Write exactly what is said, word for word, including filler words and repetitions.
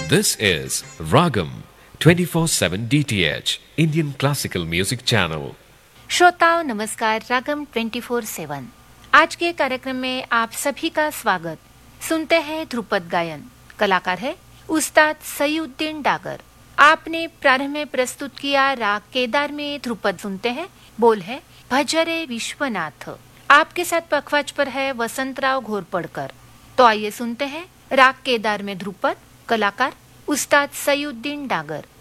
This is Ragam twenty-four seven D T H Indian Classical Music Channel. श्रोताओं नमस्कार। रागम twenty four सेवन आज के कार्यक्रम में आप सभी का स्वागत। सुनते हैं ध्रुपद गायन। कलाकार है उस्ताद सईउद्दीन डागर। आपने प्रारंभ में प्रस्तुत किया राग केदार में ध्रुपद। सुनते हैं बोल है भजरे विश्वनाथ। आपके साथ पखवाज पर है वसंतराव घोरपड़कर। तो आइए सुनते हैं राग केदार में ध्रुपद। कलाकार उस्ताद सईउद्दीन डागर।